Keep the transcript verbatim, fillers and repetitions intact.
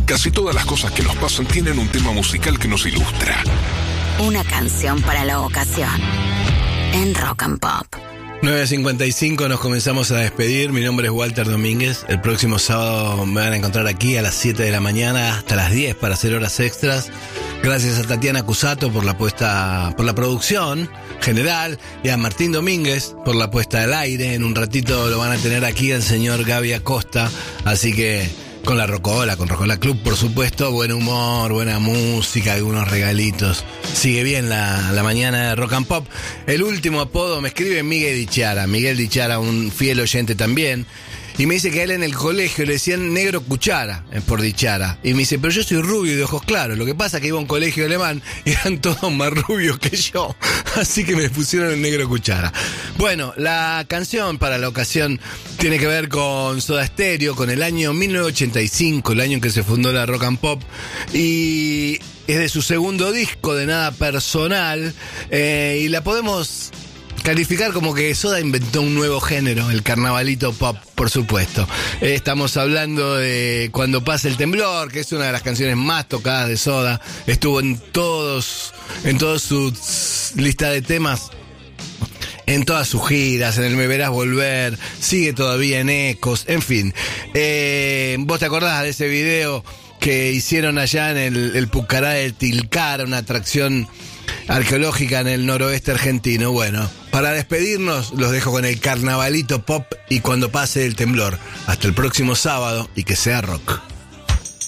Casi todas las cosas que nos pasan tienen un tema musical que nos ilustra. Una canción para la ocasión en Rock and Pop. nueve cincuenta y cinco nos comenzamos a despedir. Mi nombre es Walter Domínguez. El próximo sábado me van a encontrar aquí a las siete de la mañana hasta las diez para hacer horas extras. Gracias a Tatiana Cusato por la puesta, por la producción general, y a Martín Domínguez por la puesta al aire. En un ratito lo van a tener aquí el señor Gaby Acosta, así que con la Rocola, con Rocola Club, por supuesto, buen humor, buena música, algunos regalitos. Sigue bien la, la mañana de Rock and Pop. El último apodo me escribe Miguel Dichara. Miguel Dichara, un fiel oyente también. Y me dice que a él en el colegio le decían negro cuchara, por Dichara. Y me dice, pero yo soy rubio y de ojos claros. Lo que pasa es que iba a un colegio alemán y eran todos más rubios que yo. Así que me pusieron el negro cuchara. Bueno, la canción para la ocasión tiene que ver con Soda Stereo, con el año mil novecientos ochenta y cinco, el año en que se fundó la Rock and Pop. Y es de su segundo disco, De Nada Personal. Eh, y la podemos calificar como que Soda inventó un nuevo género, el carnavalito pop, por supuesto. Eh, estamos hablando de Cuando pasa el temblor, que es una de las canciones más tocadas de Soda. Estuvo en todos, en toda su lista de temas, en todas sus giras, en el Me Verás Volver, sigue todavía en Ecos, en fin. Eh, ¿Vos te acordás de ese video que hicieron allá en el, el Pucará del Tilcara, una atracción arqueológica en el noroeste argentino? Bueno, para despedirnos los dejo con el carnavalito pop y Cuando pase el temblor. Hasta el próximo sábado y que sea rock.